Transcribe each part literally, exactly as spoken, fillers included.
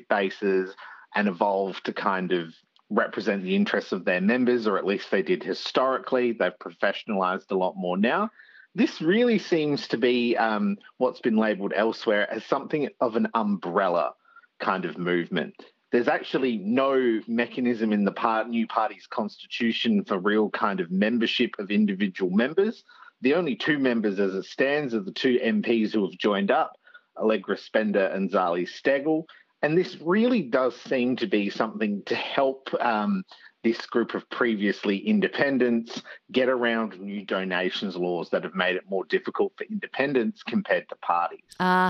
membership bases and evolve to kind of represent the interests of their members, or at least they did historically. They've professionalised a lot more now. This really seems to be um, what's been labelled elsewhere as something of an umbrella kind of movement. There's actually no mechanism in the part, new party's constitution for real kind of membership of individual members. The only two members as it stands are the two M Ps who have joined up, Allegra Spender and Zali Steggall. And this really does seem to be something to help um, this group of previously independents get around new donations laws that have made it more difficult for independents compared to parties.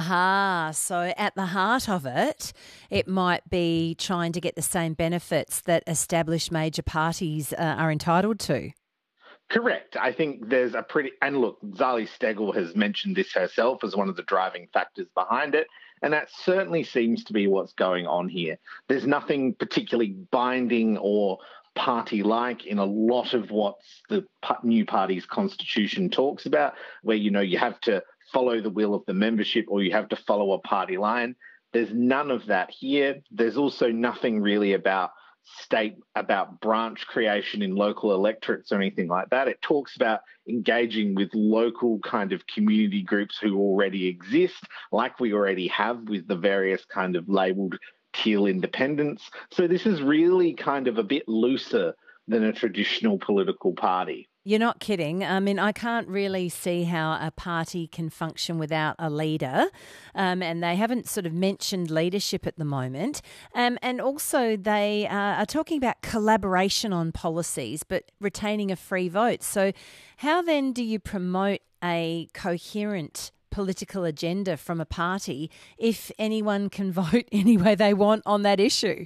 Aha. So at the heart of it, it might be trying to get the same benefits that established major parties uh, are entitled to. Correct. I think there's a pretty... And look, Zali Steggall has mentioned this herself as one of the driving factors behind it, and that certainly seems to be what's going on here. There's nothing particularly binding or party-like in a lot of what the new party's constitution talks about, where, you know, you have to follow the will of the membership or you have to follow a party line. There's none of that here. There's also nothing really about state, about branch creation in local electorates or anything like that. It talks about engaging with local kind of community groups who already exist, like we already have with the various kind of labelled teal independents. So this is really kind of a bit looser than a traditional political party. You're not kidding. I mean, I can't really see how a party can function without a leader, um, and they haven't sort of mentioned leadership at the moment. Um, and also they uh, are talking about collaboration on policies, but retaining a free vote. So how then do you promote a coherent political agenda from a party if anyone can vote any way they want on that issue?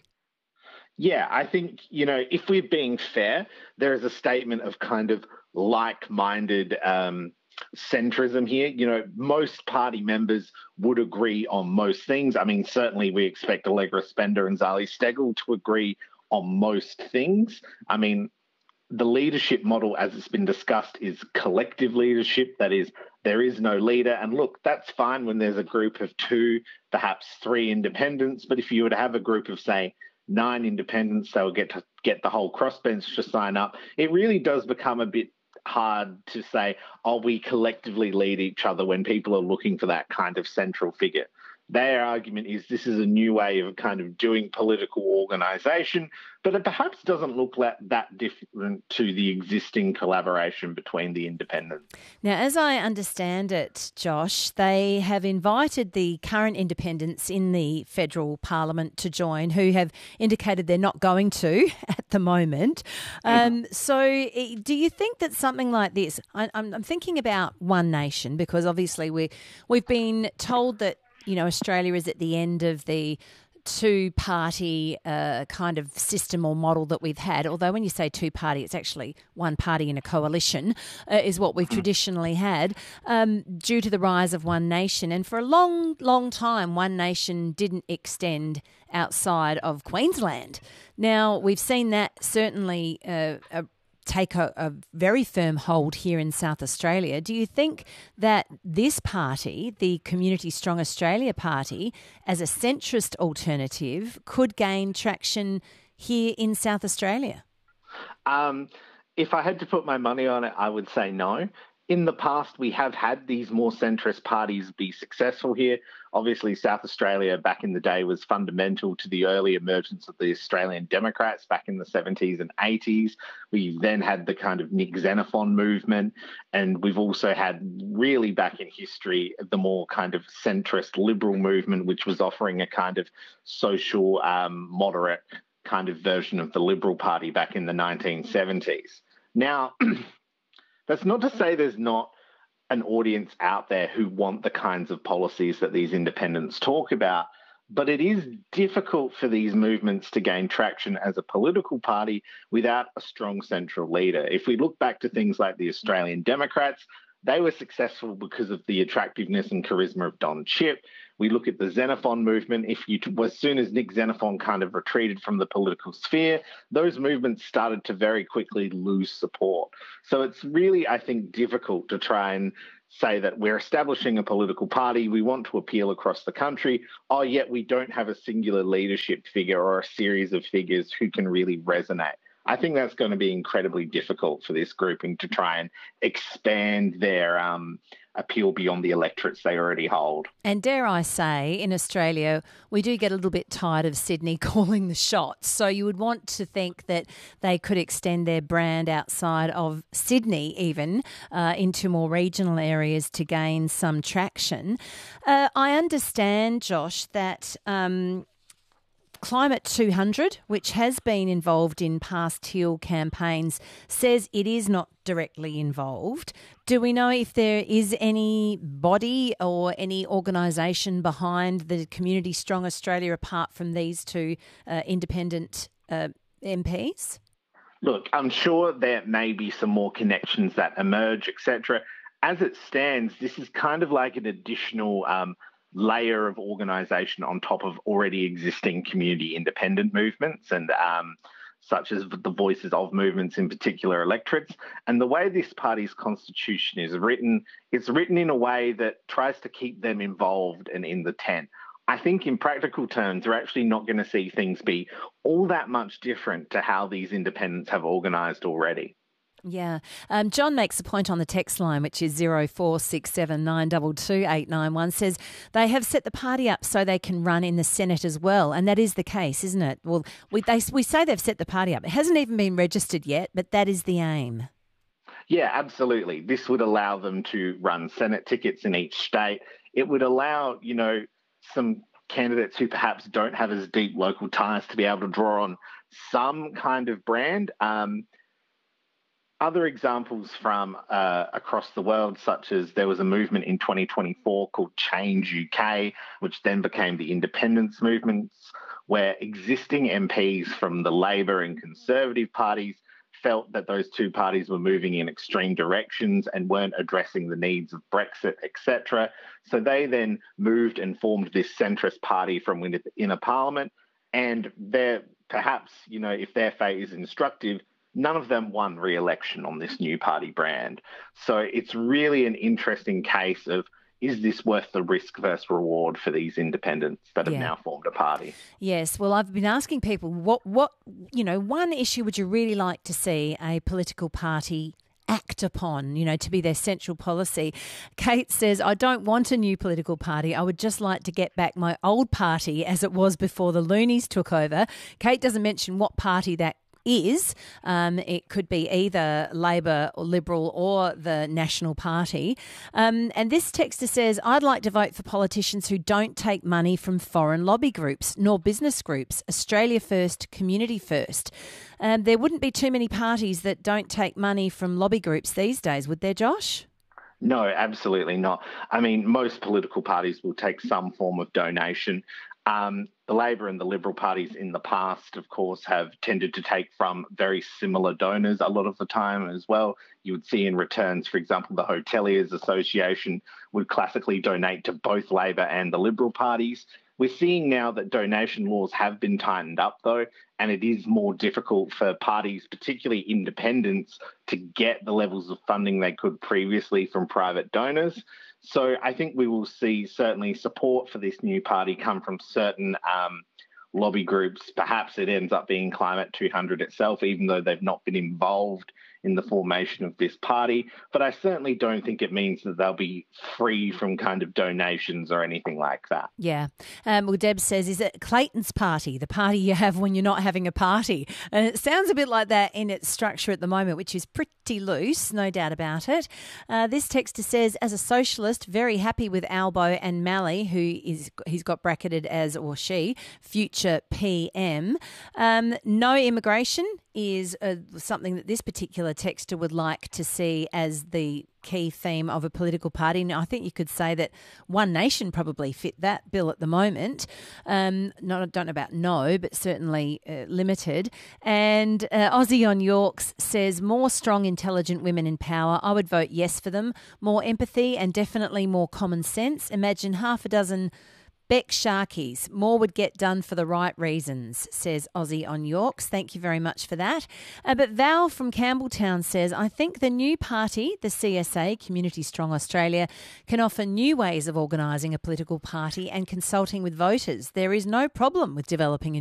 Yeah, I think, you know, if we're being fair, there is a statement of kind of like-minded um, centrism here. You know, most party members would agree on most things. I mean, certainly we expect Allegra Spender and Zali Steggall to agree on most things. I mean, the leadership model, as it's been discussed, is collective leadership. That is, there is no leader. And look, that's fine when there's a group of two, perhaps three independents. But if you were to have a group of, say, nine independents, they'll get to get the whole crossbench to sign up. It really does become a bit hard to say, oh, we collectively lead each other when people are looking for that kind of central figure. Their argument is this is a new way of kind of doing political organisation, but it perhaps doesn't look that, that different to the existing collaboration between the independents. Now, as I understand it, Josh, they have invited the current independents in the federal parliament to join, who have indicated they're not going to at the moment. Um, mm-hmm. So do you think that something like this, I, I'm, I'm thinking about One Nation, because obviously we, we've been told that, you know, Australia is at the end of the two-party uh, kind of system or model that we've had, although when you say two-party, it's actually one party in a coalition, uh, is what we've traditionally had, um, due to the rise of One Nation. And for a long, long time, One Nation didn't extend outside of Queensland. Now, we've seen that certainly uh, a take a, a very firm hold here in South Australia. Do you think that this party, the Community Strong Australia Party, as a centrist alternative, could gain traction here in South Australia? Um, if I had to put my money on it, I would say no. In the past, we have had these more centrist parties be successful here. Obviously, South Australia back in the day was fundamental to the early emergence of the Australian Democrats back in the seventies and eighties. We then had the kind of Nick Xenophon movement, and we've also had really back in history the more kind of centrist liberal movement, which was offering a kind of social um, moderate kind of version of the Liberal Party back in the nineteen seventies. Now, that's not to say there's not an audience out there who want the kinds of policies that these independents talk about, but it is difficult for these movements to gain traction as a political party without a strong central leader. If we look back to things like the Australian Democrats, they were successful because of the attractiveness and charisma of Don Chipp. We look at the Xenophon movement. If you, as soon as Nick Xenophon kind of retreated from the political sphere, those movements started to very quickly lose support. So it's really, I think, difficult to try and say that we're establishing a political party, we want to appeal across the country, oh, yet we don't have a singular leadership figure or a series of figures who can really resonate. I think that's going to be incredibly difficult for this grouping to try and expand their um, appeal beyond the electorates they already hold. And dare I say, in Australia, we do get a little bit tired of Sydney calling the shots. So you would want to think that they could extend their brand outside of Sydney even uh, into more regional areas to gain some traction. Uh, I understand, Josh, that... Um, Climate two hundred, which has been involved in past Teal campaigns, says it is not directly involved. Do we know if there is any body or any organisation behind the Community Strong Australia apart from these two uh, independent uh, M Ps? Look, I'm sure there may be some more connections that emerge, et cetera. As it stands, this is kind of like an additional um, layer of organisation on top of already existing community independent movements and um, such as the voices of movements in particular electorates. And the way this party's constitution is written, it's written in a way that tries to keep them involved and in the tent. I think in practical terms, we're actually not going to see things be all that much different to how these independents have organised already. Yeah. Um, John makes a point on the text line, which is zero four six seven nine two two eight nine one, says they have set the party up so they can run in the Senate as well. And that is the case, isn't it? Well, we, they, we say they've set the party up. It hasn't even been registered yet, but that is the aim. Yeah, absolutely. This would allow them to run Senate tickets in each state. It would allow, you know, some candidates who perhaps don't have as deep local ties to be able to draw on some kind of brand. Um, Other examples from uh, across the world, such as there was a movement in twenty twenty-four called Change U K, which then became the independence movements, where existing M Ps from the Labor and Conservative parties felt that those two parties were moving in extreme directions and weren't addressing the needs of Brexit, et cetera. So they then moved and formed this centrist party from within a parliament. And they're perhaps, you know, if their fate is instructive, none of them won re-election on this new party brand. So it's really an interesting case of, is this worth the risk versus reward for these independents that have yeah. now formed a party? Yes. Well, I've been asking people, what, what, you know, one issue would you really like to see a political party act upon, you know, to be their central policy? Kate says, I don't want a new political party. I would just like to get back my old party as it was before the loonies took over. Kate doesn't mention what party that is. Um, it could be either Labor or Liberal or the National Party. Um, and this texter says, I'd like to vote for politicians who don't take money from foreign lobby groups nor business groups. Australia first, community first. Um, there wouldn't be too many parties that don't take money from lobby groups these days, would there, Josh? No, absolutely not. I mean, most political parties will take some form of donation. Um, the Labor and the Liberal parties in the past, of course, have tended to take from very similar donors a lot of the time as well. You would see in returns, for example, the Hoteliers Association would classically donate to both Labor and the Liberal parties. We're seeing now that donation laws have been tightened up, though, and it is more difficult for parties, particularly independents, to get the levels of funding they could previously from private donors. So I think we will see certainly support for this new party come from certain um, lobby groups. Perhaps it ends up being Climate two hundred itself, even though they've not been involved in the formation of this party. But I certainly don't think it means that they'll be free from kind of donations or anything like that. Yeah. Um, well, Deb says, is it Clayton's party, the party you have when you're not having a party? And it sounds a bit like that in its structure at the moment, which is pretty loose, no doubt about it. Uh, this texter says, as a socialist, very happy with Albo and Malley, who is he's got bracketed as, or she, future P M. Um, no immigration is uh, something that this particular texter would like to see as the key theme of a political party. And I think you could say that One Nation probably fit that bill at the moment. Um, not, I don't know about no, but certainly uh, limited. And uh, Aussie on Yorks says, more strong, intelligent women in power. I would vote yes for them. More empathy and definitely more common sense. Imagine half a dozen Beck Sharkies, more would get done for the right reasons, says Aussie on Yorks. Thank you very much for that. Uh, but Val from Campbelltown says, I think the new party, the C S A, Community Strong Australia, can offer new ways of organising a political party and consulting with voters. There is no problem with developing a